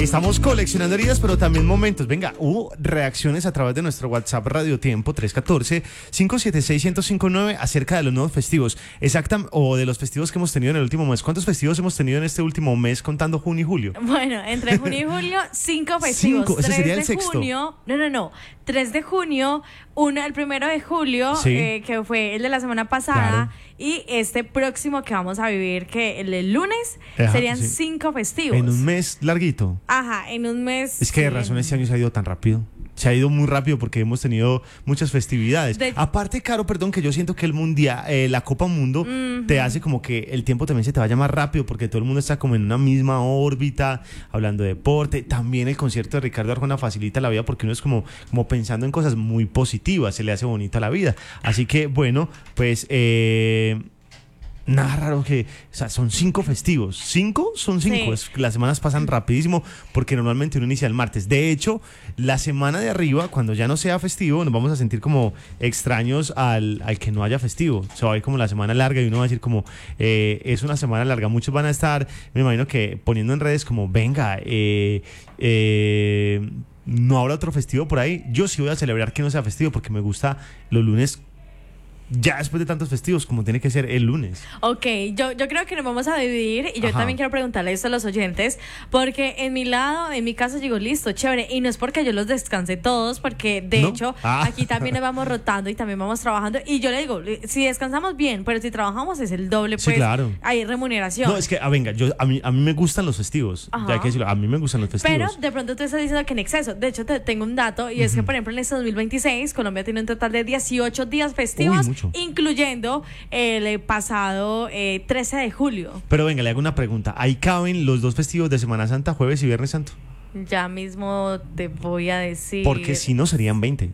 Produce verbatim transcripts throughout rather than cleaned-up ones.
Estamos coleccionando heridas, pero también momentos. Venga, hubo reacciones a través de nuestro WhatsApp Radio Tiempo tres uno cuatro, cinco siete seis, uno cero cinco nueve acerca de los nuevos festivos. Exacta, o de los festivos que hemos tenido en el último mes. ¿Cuántos festivos hemos tenido en este último mes contando junio y julio? Bueno, entre junio y julio, cinco festivos. Cinco, ese sería el de sexto. Junio, no, no, no. tres de junio, uno, el primero de julio, Sí. eh, que fue el de la semana pasada, Claro. y este próximo que vamos a vivir, que el, el lunes, Ajá, serían sí. cinco festivos. En un mes larguito. Ajá, en un mes. Es que de sí. razón este año se ha ido tan rápido. Se ha ido muy rápido porque hemos tenido muchas festividades. De- Aparte, Caro, perdón, que yo siento que el mundial, eh, la Copa Mundo, Ujú. te hace como que el tiempo también se te vaya más rápido porque todo el mundo está como en una misma órbita, hablando de deporte. También el concierto de Ricardo Arjona facilita la vida porque uno es como, como pensando en cosas muy positivas, se le hace bonita la vida. Así que, bueno, pues... Eh, nada raro que, o sea, son cinco festivos. ¿Cinco? Son cinco. Sí. Es- las semanas pasan rapidísimo porque normalmente uno inicia el martes. De hecho, la semana de arriba, cuando ya no sea festivo, nos vamos a sentir como extraños al, al que no haya festivo. Se va a ir como la semana larga y uno va a decir como, eh, es una semana larga. Muchos van a estar, me imagino que poniendo en redes como, venga, eh, eh, no habrá otro festivo por ahí. Yo sí voy a celebrar que no sea festivo porque me gusta los lunes. Ya después de tantos festivos, como tiene que ser el lunes. Ok, yo, yo creo que nos vamos a dividir y yo Ajá. también quiero preguntarle esto a los oyentes, porque en mi lado, en mi caso, digo, listo, chévere, y no es porque yo los descanse todos, porque de ¿No? hecho Ah. aquí también nos vamos rotando y también vamos trabajando, y yo le digo, si descansamos bien, pero si trabajamos es el doble, Sí, pues claro. hay remuneración. No, es que, ah, venga, yo, a, mí, a mí me gustan los festivos. Ajá. Ya hay que decirlo, a mí me gustan los Pero festivos. de pronto tú estás diciendo que en exceso. De hecho, te tengo un dato, y es que, por ejemplo, en este dos mil veintiséis, Colombia tiene un total de dieciocho días festivos, Uy, mucho. incluyendo el eh, pasado eh, trece de julio. Pero venga, le hago una pregunta. ¿Ahí caben los dos festivos de Semana Santa, jueves y viernes santo? Ya mismo te voy a decir. Porque si no serían veinte.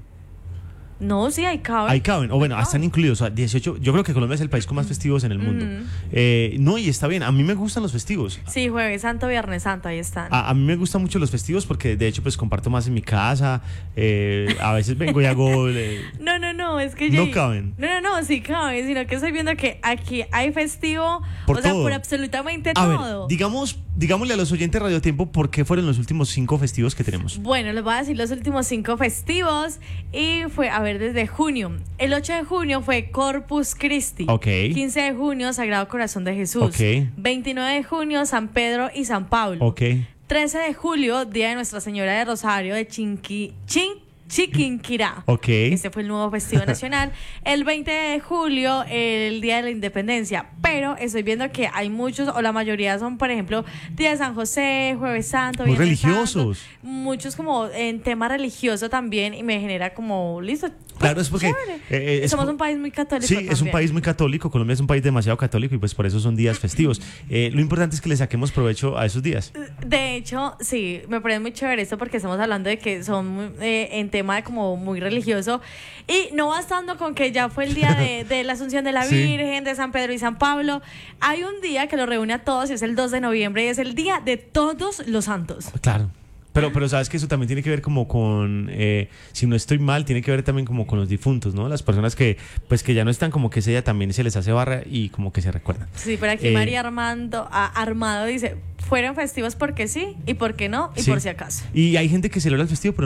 No, sí, hay caben. Ahí caben, o bueno, Ahí están caben. incluidos. O sea, dieciocho. Yo creo que Colombia es el país con más festivos en el mundo. Ujú. Eh, no, y está bien. A mí me gustan los festivos. Sí, Jueves Santo, Viernes Santo, ahí están. A, a mí me gustan mucho los festivos porque de hecho pues comparto más en mi casa. eh, a veces vengo y hago... eh, No, no, no, es que No yo- caben. No, no, no, sí caben, sino que estoy viendo que aquí hay festivo, Por o sea, todo. por absolutamente a ver, todo. digamos, digámosle a los oyentes de Radio Tiempo por qué fueron los últimos cinco festivos que tenemos. Bueno, les voy a decir los últimos cinco festivos y fue, a ver, desde junio. El ocho de junio fue Corpus Christi. Ok. quince de junio, Sagrado Corazón de Jesús. Ok. veintinueve de junio, San Pedro y San Pablo. Ok. trece de julio, Día de Nuestra Señora de Rosario de Chinqui, Chin, Chiquinquirá. Ok. Este fue el nuevo festivo nacional. El veinte de julio, el Día de la Independencia. Pero estoy viendo que hay muchos, o la mayoría son, por ejemplo, Día de San José, Jueves Santo, Muy Viernes religiosos. Santo. Muchos como en tema religioso también, y me genera como, listo. pues, Claro, es porque... chévere. eh, es Somos por- un país muy católico. Sí, es un también. país muy católico. Colombia es un país demasiado católico y pues por eso son días festivos. Eh, lo importante es que le saquemos provecho a esos días. De hecho, sí, me parece muy chévere esto porque estamos hablando de que son muy, eh, en tema de como muy religioso, y no bastando con que ya fue el día de, de la Asunción de la Sí. Virgen, de San Pedro y San Pablo, hay un día que lo reúne a todos y es el dos de noviembre y es el día de todos los santos. Claro. Pero, pero sabes que eso también tiene que ver como con, eh, si no estoy mal, tiene que ver también como con los difuntos, ¿no? Las personas que, pues que ya no están, como que ese día también se les hace barra y como que se recuerdan. Sí, por aquí Eh, María Armando, a- Armado dice, fueron festivos porque sí y porque no y Sí. por si acaso. Y hay gente que celebra el festivo, pero